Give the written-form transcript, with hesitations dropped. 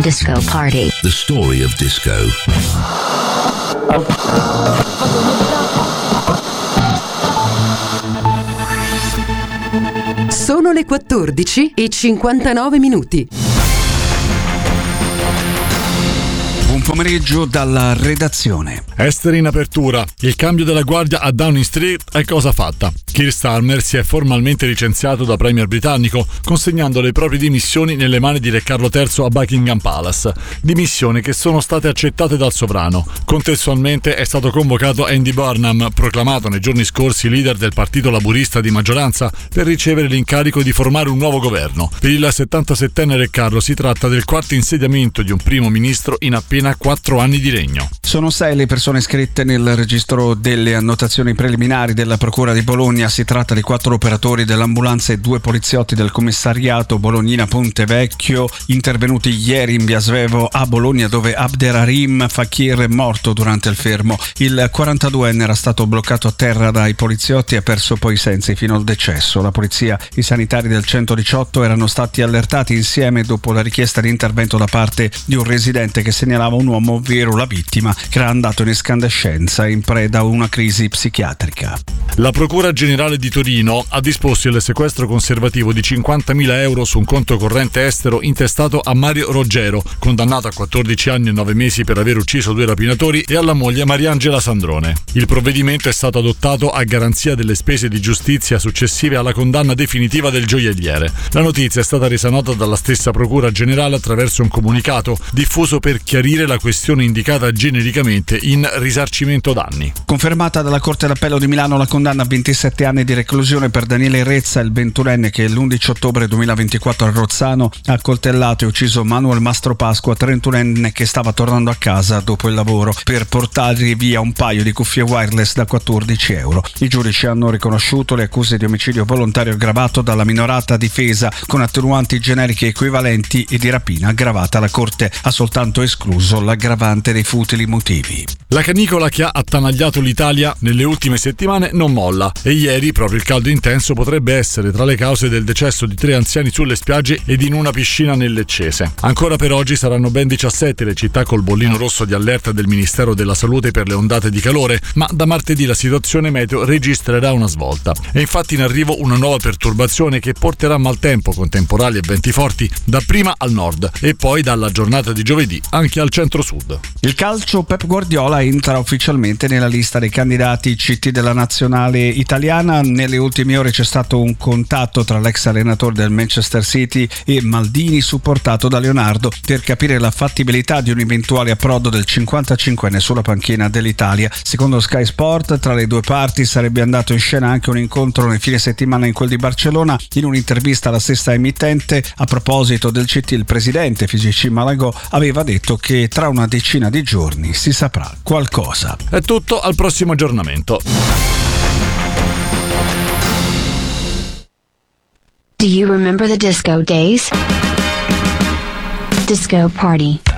Disco Party. The story of disco. Sono le 14:59. Buon pomeriggio dalla redazione. Esteri in apertura. Il cambio della guardia a Downing Street è cosa fatta. Keir Starmer si è formalmente licenziato da premier britannico, consegnando le proprie dimissioni nelle mani di Re Carlo III a Buckingham Palace. Dimissioni che sono state accettate dal sovrano. Contestualmente è stato convocato Andy Burnham, proclamato nei giorni scorsi leader del partito laburista di maggioranza, per ricevere l'incarico di formare un nuovo governo. Per il 77enne Re Carlo si tratta del quarto insediamento di un primo ministro in appena 4 anni di regno. Sono 6 le persone iscritte nel registro delle annotazioni preliminari della Procura di Bologna. Si tratta di 4 operatori dell'ambulanza e 2 poliziotti del commissariato Bolognina Ponte Vecchio, intervenuti ieri in via Svevo a Bologna, dove Abderrahim Fakir è morto durante il fermo. Il 42enne era stato bloccato a terra dai poliziotti e ha perso poi i sensi fino al decesso. La polizia e i sanitari del 118 erano stati allertati insieme dopo la richiesta di intervento da parte di un residente che segnalava un uomo, ovvero la vittima, che era andato in escandescenza in preda a una crisi psichiatrica. La Procura Generale di Torino ha disposto il sequestro conservativo di 50.000 euro su un conto corrente estero intestato a Mario Roggero, condannato a 14 anni e 9 mesi per aver ucciso 2 rapinatori, e alla moglie Mariangela Sandrone. Il provvedimento è stato adottato a garanzia delle spese di giustizia successive alla condanna definitiva del gioielliere. La notizia è stata resa nota dalla stessa Procura Generale attraverso un comunicato diffuso per chiarire la questione indicata genericamente in risarcimento danni. Confermata dalla Corte d'Appello di Milano la condanna a 27 anni di reclusione per Daniele Rezza, il 21enne che l'11 ottobre 2024 a Rozzano ha accoltellato e ucciso Manuel Mastropasqua, 31enne che stava tornando a casa dopo il lavoro, per portare via un paio di cuffie wireless da 14 euro. I giudici hanno riconosciuto le accuse di omicidio volontario aggravato dalla minorata difesa con attenuanti generiche equivalenti e di rapina aggravata. La Corte ha soltanto escluso l'aggravante dei futili motivi. La canicola che ha attanagliato l'Italia nelle ultime settimane non molla e ieri proprio il caldo intenso potrebbe essere tra le cause del decesso di 3 anziani sulle spiagge ed in una piscina nel Leccese. Ancora per oggi saranno ben 17 le città col bollino rosso di allerta del Ministero della Salute per le ondate di calore, ma da martedì la situazione meteo registrerà una svolta. È infatti in arrivo una nuova perturbazione che porterà maltempo con temporali e venti forti dapprima al nord e poi dalla giornata di giovedì anche al centro-sud. Il calcio, Pep Guardiola entra ufficialmente nella lista dei candidati CT della nazionale italiana. Nelle ultime ore c'è stato un contatto tra l'ex allenatore del Manchester City e Maldini, supportato da Leonardo, per capire la fattibilità di un eventuale approdo del 55enne sulla panchina dell'Italia. Secondo Sky Sport, tra le due parti sarebbe andato in scena anche un incontro nel fine settimana in quel di Barcellona. In un'intervista alla stessa emittente, a proposito del CT, il presidente FIGC Malagò aveva detto che tra una decina di giorni si saprà qualcosa. È tutto, al prossimo aggiornamento. Do you remember the disco days? Disco Party.